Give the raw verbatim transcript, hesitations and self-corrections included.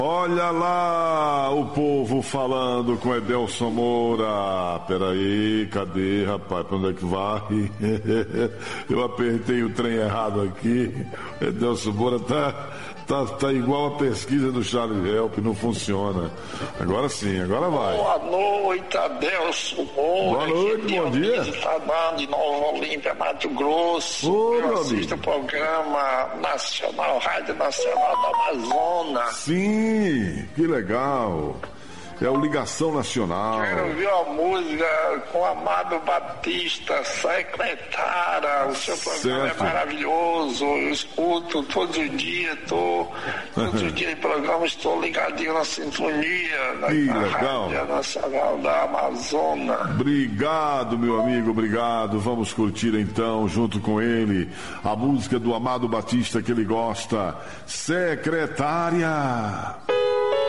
Olha lá o povo falando com Edelson Moura. Peraí, cadê, rapaz? Pra onde é que vai? Eu apertei o trem errado aqui. Edelson Moura tá, tá, tá igual a pesquisa do Charles Help, não funciona. Agora sim, agora vai. Boa noite, Edelson Moura. Boa noite, bom dia. Tá de Nova Olímpia, Mato Grosso. Ô, Eu meu assisto amigo. o programa Nacional, Rádio Nacional do Amazonas. Sim, que legal. É o Ligação Nacional. Quero ouvir uma música com Amado Batista, Secretária. O seu programa Certo. é maravilhoso. Eu escuto todos os dias, tô, todos os dias de programa, estou ligadinho na sintonia, na, Que na legal. Rádio Nacional da Amazônia. Obrigado, meu amigo, obrigado. Vamos curtir então, junto com ele, a música do Amado Batista que ele gosta, Secretária.